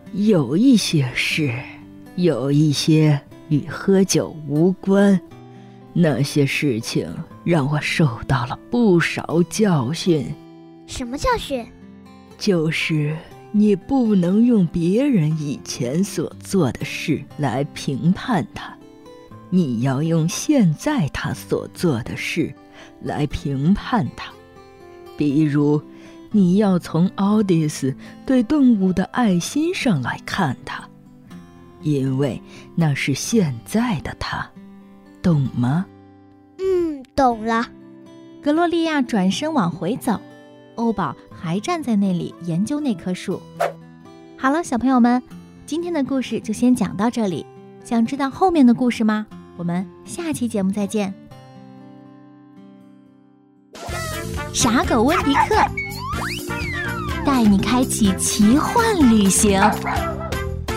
有一些事，有一些与喝酒无关，那些事情让我受到了不少教训。 什么教训？ 就是你不能用别人以前所做的事来评判他，你要用现在他所做的事来评判他。比如，你要从奥迪斯对动物的爱心上来看他，因为那是现在的他，懂吗？ 懂了。 格洛丽亚转身往回走，欧宝还站在那里研究那棵树。好了，小朋友们，今天的故事就先讲到这里。想知道后面的故事吗？我们下期节目再见。傻狗温迪克带你开启奇幻旅行。